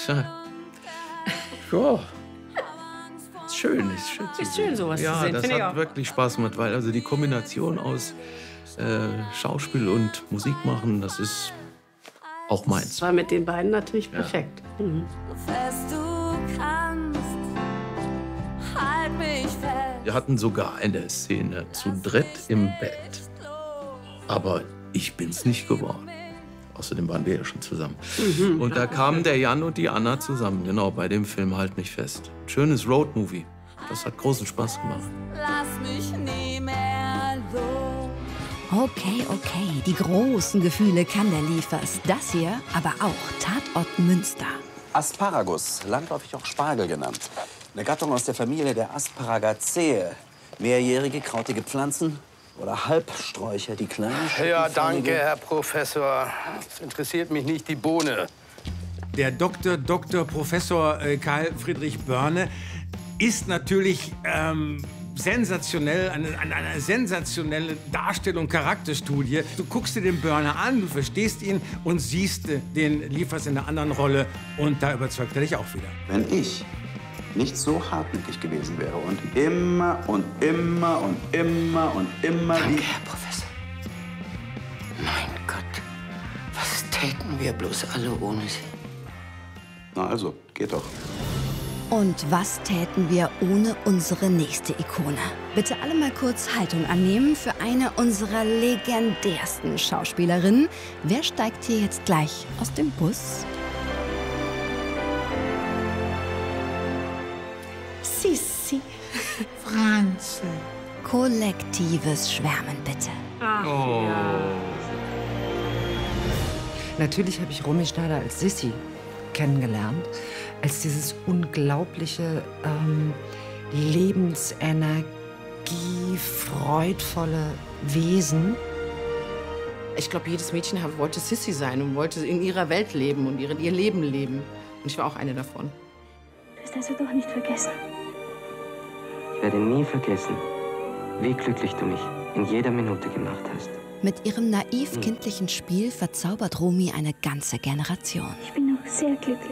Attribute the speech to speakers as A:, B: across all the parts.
A: Ja. Ist schön, ist schön zu
B: Ist schön,
A: sehen.
B: sowas
A: ja,
B: zu sehen,
A: das
B: finde ich
A: hat
B: auch.
A: wirklich Spaß gemacht, weil also die Kombination aus Schauspiel und Musik machen, das ist auch
B: Das
A: meins.
B: war mit den beiden natürlich perfekt. Mhm.
C: Fest du kannst, halt mich fest.
A: Wir hatten sogar eine Szene zu dritt im Bett. Aber ich bin's nicht geworden. Außerdem waren wir ja schon zusammen. Und da kamen der Jan und die Anna zusammen, genau, bei dem Film Halt mich fest. Schönes Roadmovie. Das hat großen Spaß gemacht.
C: Lass mich nie mehr los.
D: Okay, die großen Gefühle kann der Liefers. Das hier aber auch Tatort Münster.
E: Asparagus, landläufig auch Spargel genannt. Eine Gattung aus der Familie der Asparagaceae. Mehrjährige, krautige Pflanzen oder Halbsträucher, die kleinen
F: Ja,
E: schuppenförmige-
F: danke, Herr Professor. Es interessiert mich nicht die Bohne.
G: Der Dr. Professor Karl Friedrich Börne ist natürlich sensationell, eine sensationelle Darstellung, Charakterstudie. Du guckst dir den Börne an, du verstehst ihn und siehst den Liefers in einer anderen Rolle und da überzeugt er dich auch wieder.
E: Wenn ich nicht so hartnäckig gewesen wäre und immer und immer und immer und immer
H: Danke, Herr Professor. Mein Gott, was täten wir bloß alle ohne Sie?
E: Na also, geht doch.
D: Und was täten wir ohne unsere nächste Ikone? Bitte alle mal kurz Haltung annehmen für eine unserer legendärsten Schauspielerinnen. Wer steigt hier jetzt gleich aus dem Bus?
B: Sissi.
I: Franzl.
D: Kollektives Schwärmen, bitte.
B: Ach, ja.
I: Natürlich habe ich Romy Schneider als Sissi kennengelernt, als dieses unglaubliche Lebensenergie, freudvolle Wesen.
B: Ich glaube, jedes Mädchen wollte Sissi sein und wollte in ihrer Welt leben und ihr Leben leben. Und ich war auch eine davon.
J: Du wirst also doch nicht vergessen.
H: Ich werde nie vergessen, wie glücklich du mich in jeder Minute gemacht hast.
D: Mit ihrem naiv-kindlichen Spiel verzaubert Romy eine ganze Generation.
J: Ich bin noch sehr glücklich.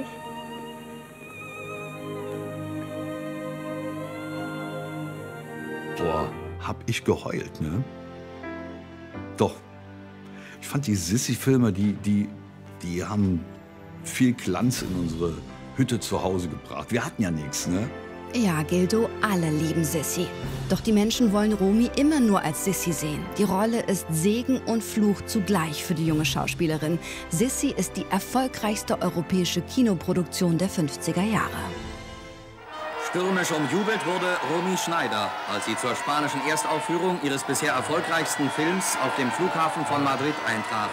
K: Boah, hab ich geheult, ne? Doch. Ich fand die Sissi-Filme, die haben viel Glanz in unsere Hütte zu Hause gebracht. Wir hatten ja nichts, ne?
D: Ja, Gildo, alle lieben Sissi. Doch die Menschen wollen Romy immer nur als Sissi sehen. Die Rolle ist Segen und Fluch zugleich für die junge Schauspielerin. Sissi ist die erfolgreichste europäische Kinoproduktion der 50er Jahre.
L: Stürmisch umjubelt wurde Romy Schneider, als sie zur spanischen Erstaufführung ihres bisher erfolgreichsten Films auf dem Flughafen von Madrid eintraf.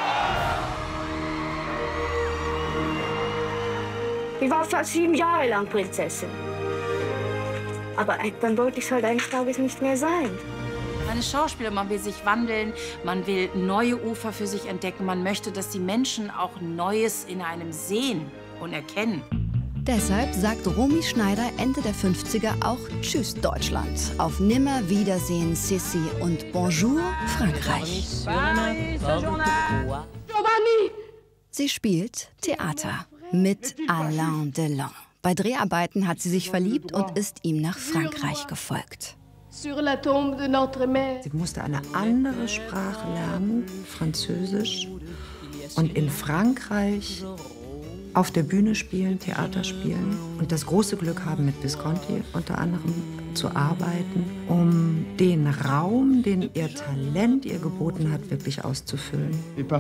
J: Ich war fast 7 Jahre lang Prinzessin. Aber irgendwann wollte ich es halt eines Tages nicht mehr sein.
M: Eine Schauspielerin, man will sich wandeln, man will neue Ufer für sich entdecken. Man möchte, dass die Menschen auch Neues in einem sehen und erkennen.
D: Deshalb sagt Romy Schneider Ende der 50er auch Tschüss Deutschland. Auf Nimmerwiedersehen Sissi und Bonjour Frankreich. Sie spielt Theater mit Alain Delon. Bei Dreharbeiten hat sie sich verliebt und ist ihm nach Frankreich gefolgt.
I: Sie musste eine andere Sprache lernen, Französisch, und in Frankreich auf der Bühne spielen, Theater spielen und das große Glück haben, mit Visconti unter anderem zu arbeiten, um den Raum, den ihr Talent ihr geboten hat, wirklich auszufüllen.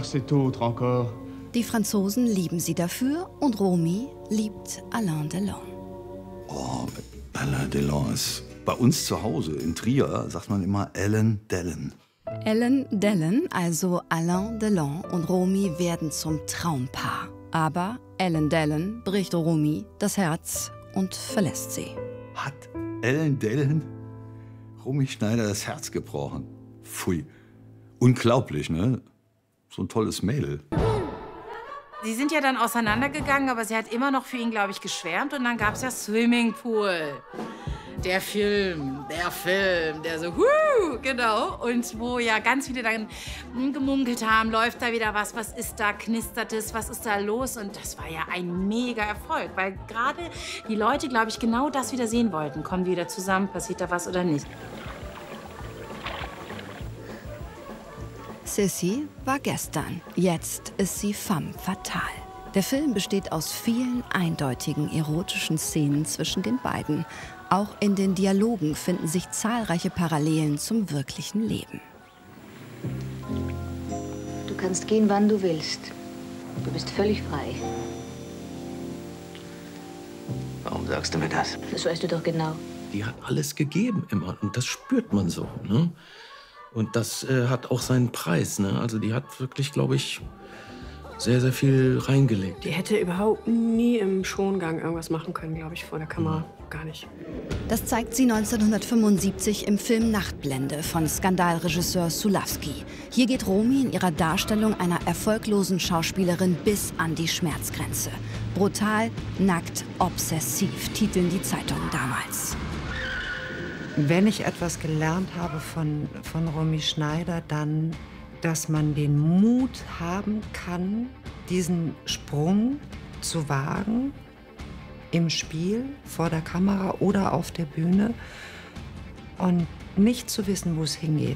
D: Die Franzosen lieben sie dafür und Romy liebt Alain Delon.
K: Oh, Alain Delon ist bei uns zu Hause in Trier, sagt man immer Ellen Dellen.
D: Ellen Dellen, also Alain Delon und Romy werden zum Traumpaar. Aber Ellen Dellen bricht Romy das Herz und verlässt sie.
K: Hat Ellen Dellen Romy Schneider das Herz gebrochen? Pfui. Unglaublich, ne? So ein tolles Mädel.
M: Sie sind ja dann auseinandergegangen, aber sie hat immer noch für ihn, glaube ich, geschwärmt. Und dann gab es ja Swimmingpool. Der Film, der so, genau. Und wo ja ganz viele dann gemunkelt haben, läuft da wieder was ist da, knistert es, was ist da los? Und das war ja ein mega Erfolg, weil gerade die Leute, glaube ich, genau das wieder sehen wollten. Kommen die wieder zusammen, passiert da was oder nicht?
D: Sissy war gestern, jetzt ist sie femme fatale. Der Film besteht aus vielen eindeutigen erotischen Szenen zwischen den beiden. Auch in den Dialogen finden sich zahlreiche Parallelen zum wirklichen Leben.
J: Du kannst gehen, wann du willst. Du bist völlig frei.
E: Warum sagst du mir das?
J: Das weißt du doch genau.
A: Die hat alles gegeben immer und das spürt man so. Ne? Und das hat auch seinen Preis. Ne? Also die hat wirklich, glaube ich, sehr, sehr viel reingelegt.
N: Die hätte überhaupt nie im Schongang irgendwas machen können, glaube ich, vor der Kamera. Gar nicht.
D: Das zeigt sie 1975 im Film Nachtblende von Skandalregisseur Sulawski. Hier geht Romy in ihrer Darstellung einer erfolglosen Schauspielerin bis an die Schmerzgrenze. Brutal, nackt, obsessiv, titeln die Zeitungen damals.
I: Wenn ich etwas gelernt habe von Romy Schneider, dann, dass man den Mut haben kann, diesen Sprung zu wagen, im Spiel, vor der Kamera oder auf der Bühne und nicht zu wissen, wo es hingeht.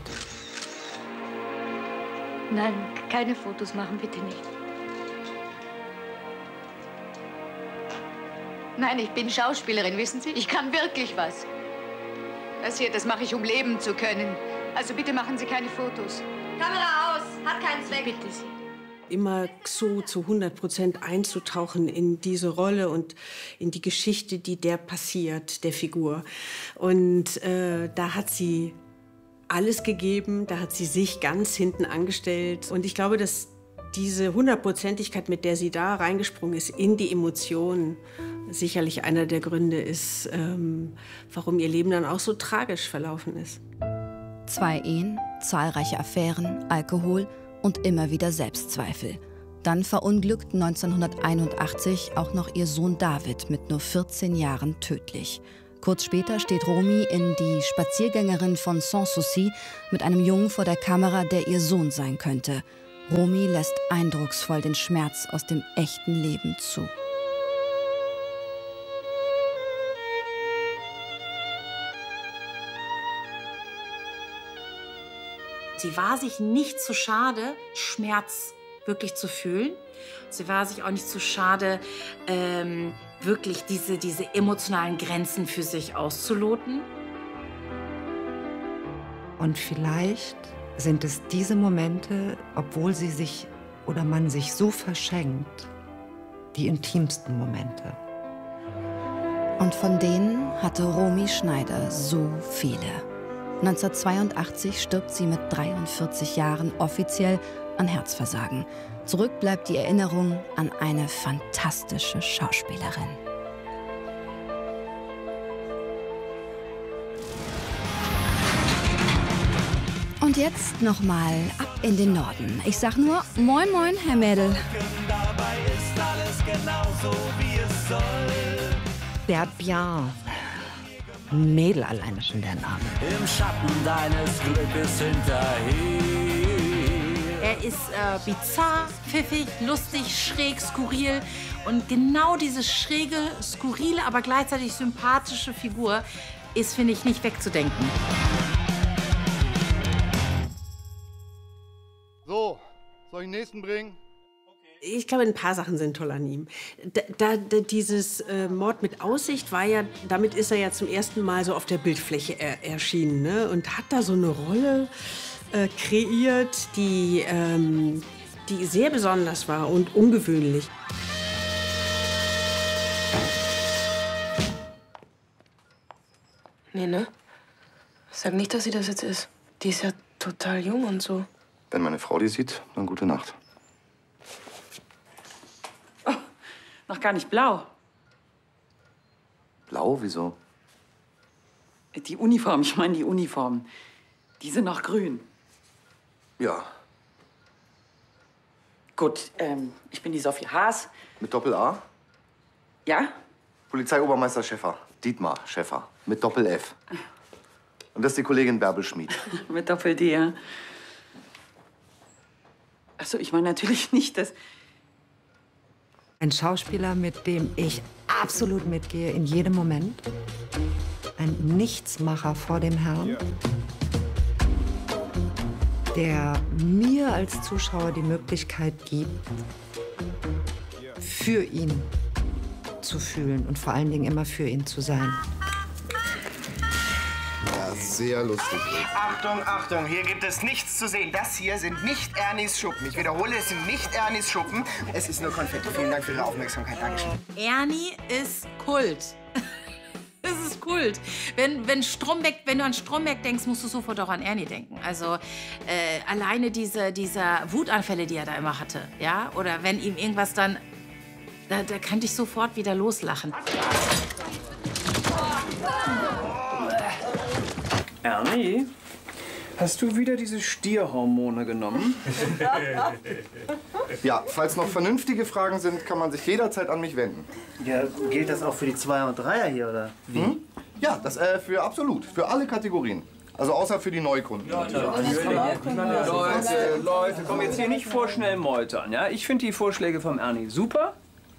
J: Nein, keine Fotos machen, bitte nicht. Nein, ich bin Schauspielerin, wissen Sie? Ich kann wirklich was. Das hier, das mache ich, um leben zu können. Also bitte machen Sie keine Fotos.
O: Kamera aus, hat keinen Zweck.
J: Bitte Sie.
N: Immer so zu 100% einzutauchen in diese Rolle und in die Geschichte, die der passiert, der Figur. Und da hat sie alles gegeben, da hat sie sich ganz hinten angestellt. Und ich glaube, dass diese 100%igkeit, mit der sie da reingesprungen ist, in die Emotionen, sicherlich einer der Gründe ist, warum ihr Leben dann auch so tragisch verlaufen ist.
D: 2 Ehen, zahlreiche Affären, Alkohol und immer wieder Selbstzweifel. Dann verunglückt 1981 auch noch ihr Sohn David mit nur 14 Jahren tödlich. Kurz später steht Romy in Die Spaziergängerin von Sanssouci mit einem Jungen vor der Kamera, der ihr Sohn sein könnte. Romy lässt eindrucksvoll den Schmerz aus dem echten Leben zu.
M: Sie war sich nicht zu schade, Schmerz wirklich zu fühlen. Sie war sich auch nicht zu schade, wirklich diese emotionalen Grenzen für sich auszuloten.
I: Und vielleicht sind es diese Momente, obwohl sie sich oder man sich so verschenkt, die intimsten Momente.
D: Und von denen hatte Romy Schneider so viele. 1982 stirbt sie mit 43 Jahren offiziell an Herzversagen. Zurück bleibt die Erinnerung an eine fantastische Schauspielerin. Und jetzt nochmal ab in den Norden. Ich sag nur, moin moin, Herr Mädel.
C: Dabei ist alles genauso, wie es soll.
I: Bien. Mädel alleine schon der Name.
C: Im Schatten deines Glückes hinterher.
M: Er ist bizarr, pfiffig, lustig, schräg, skurril. Und genau diese schräge, skurrile, aber gleichzeitig sympathische Figur ist, finde ich, nicht wegzudenken.
P: So, soll ich den nächsten bringen?
N: Ich glaube, ein paar Sachen sind toll an ihm. Dieses Mord mit Aussicht war ja, damit ist er ja zum ersten Mal so auf der Bildfläche erschienen, ne? Und hat da so eine Rolle kreiert, die sehr besonders war und ungewöhnlich.
O: Nee, ne? Sag nicht, dass sie das jetzt ist. Die ist ja total jung und so.
Q: Wenn meine Frau die sieht, dann gute Nacht.
R: Noch gar nicht blau.
Q: Blau? Wieso?
R: Die Uniform, ich meine die Uniform. Die sind noch grün.
Q: Ja.
R: Gut, ich bin die Sophie Haas.
Q: Mit Doppel-A?
R: Ja?
Q: Polizeiobermeister Schäffer. Dietmar Schäffer. Mit Doppel-F. Und das ist die Kollegin Bärbel Schmid.
R: Mit Doppel-D, ja. Achso, ich meine natürlich nicht, dass...
I: Ein Schauspieler, mit dem ich absolut mitgehe in jedem Moment. Ein Nichtsmacher vor dem Herrn. Der mir als Zuschauer die Möglichkeit gibt, für ihn zu fühlen und vor allen Dingen immer für ihn zu sein.
Q: Ja, sehr lustig.
S: Achtung, Achtung, hier gibt es nichts zu sehen. Das hier sind nicht Ernies Schuppen. Ich wiederhole, es sind nicht Ernies Schuppen. Es ist nur Konfetti. Vielen Dank für Ihre Aufmerksamkeit. Dankeschön.
M: Ernie ist Kult. Das ist Kult. Wenn du an Stromberg denkst, musst du sofort auch an Ernie denken. Also alleine diese Wutanfälle, die er da immer hatte, ja? Oder wenn ihm irgendwas dann... Da kann ich sofort wieder loslachen.
T: Ernie, hast du wieder diese Stierhormone genommen?
Q: Ja, falls noch vernünftige Fragen sind, kann man sich jederzeit an mich wenden.
S: Ja, gilt das auch für die 2er und 3er hier, oder wie?
Q: Hm? Ja, das für absolut, für alle Kategorien. Also außer für die Neukunden.
T: Ja, Leute, komm jetzt hier nicht vorschnell meutern. Ja? Ich finde die Vorschläge vom Ernie super.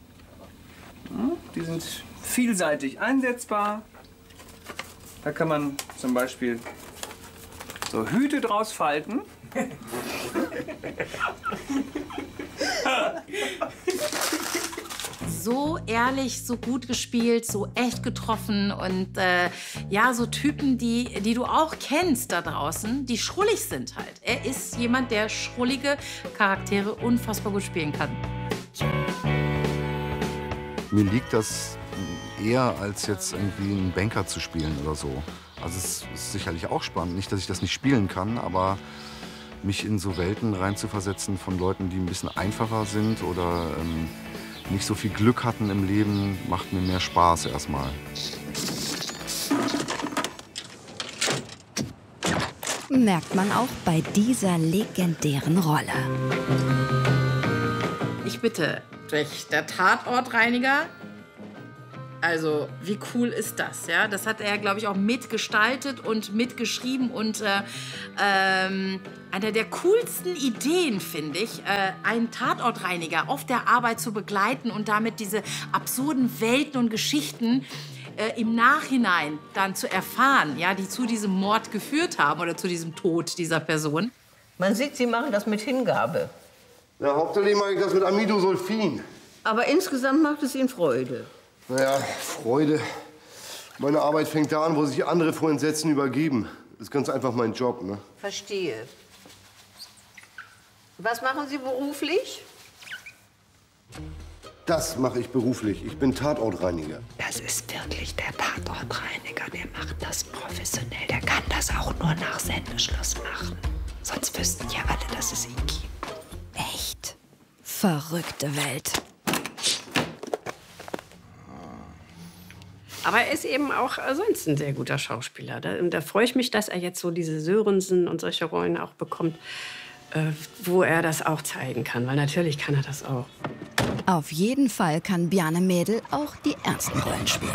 T: Die sind vielseitig einsetzbar. Da kann man zum Beispiel so Hüte draus falten.
M: So ehrlich, so gut gespielt, so echt getroffen und ja, so Typen, die du auch kennst da draußen, die schrullig sind halt. Er ist jemand, der schrullige Charaktere unfassbar gut spielen kann.
Q: Mir liegt das eher, als jetzt irgendwie einen Banker zu spielen oder so. Also es ist sicherlich auch spannend. Nicht, dass ich das nicht spielen kann, aber mich in so Welten reinzuversetzen von Leuten, die ein bisschen einfacher sind oder nicht so viel Glück hatten im Leben, macht mir mehr Spaß erstmal.
D: Merkt man auch bei dieser legendären Rolle.
M: Ich bitte, der Tatortreiniger, also wie cool ist das? Ja? Das hat er, glaube ich, auch mitgestaltet und mitgeschrieben. Und einer der coolsten Ideen, finde ich, einen Tatortreiniger auf der Arbeit zu begleiten und damit diese absurden Welten und Geschichten im Nachhinein dann zu erfahren, ja, die zu diesem Mord geführt haben oder zu diesem Tod dieser Person.
H: Man sieht, Sie machen das mit Hingabe.
P: Ja, hauptsächlich mache ich das mit Amidosulfin.
H: Aber insgesamt macht es Ihnen Freude.
P: Naja, Freude. Meine Arbeit fängt da an, wo sich andere vor Entsetzen übergeben. Das ist ganz einfach mein Job, ne?
H: Verstehe. Was machen Sie beruflich?
P: Das mache ich beruflich. Ich bin Tatortreiniger.
I: Das ist wirklich der Tatortreiniger. Der macht das professionell. Der kann das auch nur nach Sendeschluss machen. Sonst wüssten ja alle, dass es ihn gibt.
D: Echt verrückte Welt.
N: Aber er ist eben auch sonst ein sehr guter Schauspieler. Da freue ich mich, dass er jetzt so diese Sörensen und solche Rollen auch bekommt, wo er das auch zeigen kann. Weil natürlich kann er das auch.
D: Auf jeden Fall kann Bjarne Mädel auch die ernsten Rollen spielen.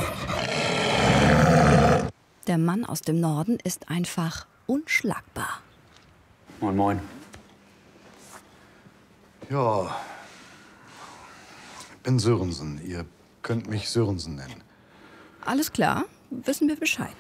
D: Der Mann aus dem Norden ist einfach unschlagbar.
K: Moin, moin.
Q: Ja, ich bin Sörensen. Ihr könnt mich Sörensen nennen.
D: Alles klar, wissen wir Bescheid.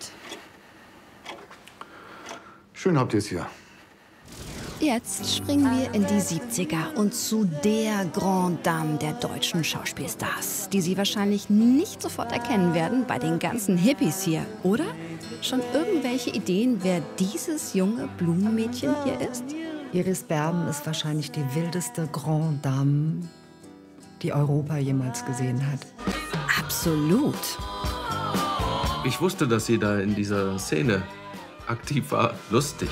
Q: Schön habt ihr es hier.
D: Jetzt springen wir in die 70er und zu der Grande Dame der deutschen Schauspielstars, die Sie wahrscheinlich nicht sofort erkennen werden bei den ganzen Hippies hier, oder? Schon irgendwelche Ideen, wer dieses junge Blumenmädchen hier ist?
I: Iris Berben ist wahrscheinlich die wildeste Grande Dame, die Europa jemals gesehen hat.
D: Absolut.
A: Ich wusste, dass sie da in dieser Szene aktiv war. Lustig.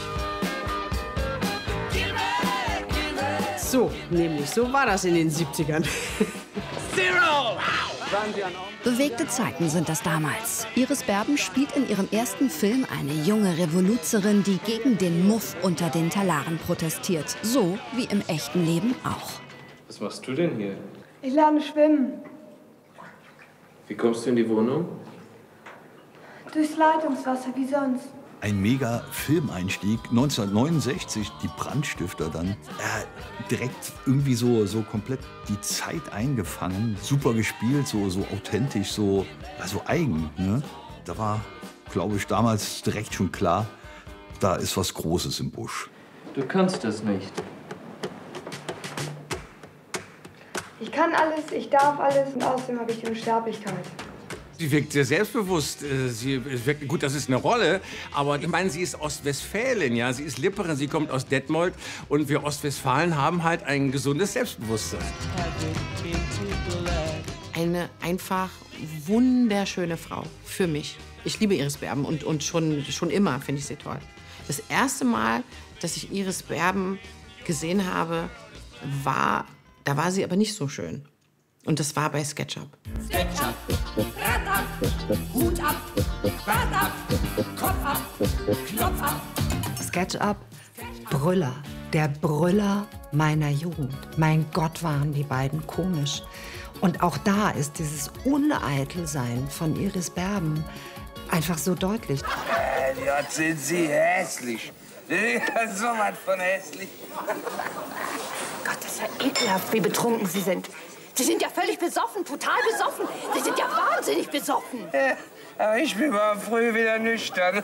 N: So, nämlich so war das in den 70ern.
S: Zero!
D: Bewegte Zeiten sind das damals. Iris Berben spielt in ihrem ersten Film eine junge Revoluzerin, die gegen den Muff unter den Talaren protestiert. So wie im echten Leben auch.
A: Was machst du denn hier?
U: Ich lerne schwimmen.
A: Wie kommst du in die Wohnung?
U: Durchs Leitungswasser, wie sonst.
K: Ein mega Filmeinstieg. 1969, die Brandstifter dann. Direkt irgendwie so komplett die Zeit eingefangen. Super gespielt, so authentisch, so eigen. Ne? Da war, glaube ich, damals direkt schon klar, da ist was Großes im Busch.
A: Du kannst das nicht.
U: Ich kann alles, ich darf alles und außerdem habe ich die Unsterblichkeit.
G: Sie wirkt sehr selbstbewusst. Gut, das ist eine Rolle, aber ich meine, sie ist Ostwestfälin, ja. Sie ist Lipperin, sie kommt aus Detmold und wir Ostwestfalen haben halt ein gesundes Selbstbewusstsein.
B: Eine einfach wunderschöne Frau für mich. Ich liebe Iris Berben und schon immer finde ich sie toll. Das erste Mal, dass ich Iris Berben gesehen habe, da war sie aber nicht so schön. Und das war bei SketchUp.
C: SketchUp, Rad ab, Hut ab, Bart ab, Kopf ab, Knopf ab.
I: SketchUp, Brüller. Der Brüller meiner Jugend. Mein Gott, waren die beiden komisch. Und auch da ist dieses Uneitelsein von Iris Berben einfach so deutlich.
C: Jetzt sind Sie hässlich. So was von hässlich.
U: Gott, das ist ja ekelhaft, wie betrunken Sie sind. Sie sind ja völlig besoffen, total besoffen. Sie sind ja wahnsinnig besoffen.
C: Ja, aber ich bin morgen früh wieder nüchtern.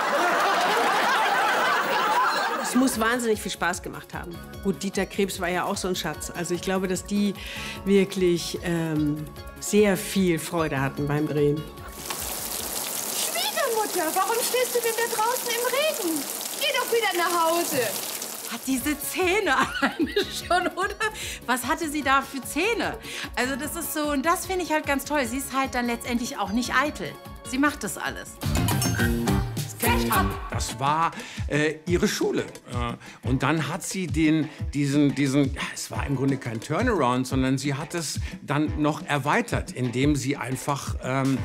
N: Es muss wahnsinnig viel Spaß gemacht haben. Gut, Dieter Krebs war ja auch so ein Schatz. Also ich glaube, dass die wirklich sehr viel Freude hatten beim Drehen.
J: Schwiegermutter, warum stehst du denn da draußen im Regen? Geh doch wieder nach Hause.
M: Hat diese Zähne alleine schon, oder? Was hatte sie da für Zähne? Also das ist so, und das finde ich halt ganz toll. Sie ist halt dann letztendlich auch nicht eitel. Sie macht das alles.
G: Das war ihre Schule. Und dann hat sie es war im Grunde kein Turnaround, sondern sie hat es dann noch erweitert, indem sie einfach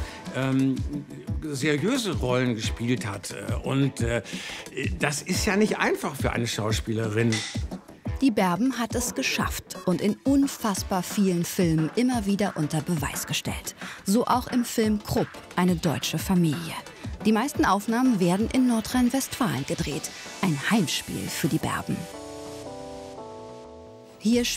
G: seriöse Rollen gespielt hat. Und das ist ja nicht einfach für eine Schauspielerin.
D: Die Berben hat es geschafft und in unfassbar vielen Filmen immer wieder unter Beweis gestellt. So auch im Film Krupp, eine deutsche Familie. Die meisten Aufnahmen werden in Nordrhein-Westfalen gedreht. Ein Heimspiel für die Berben. Hier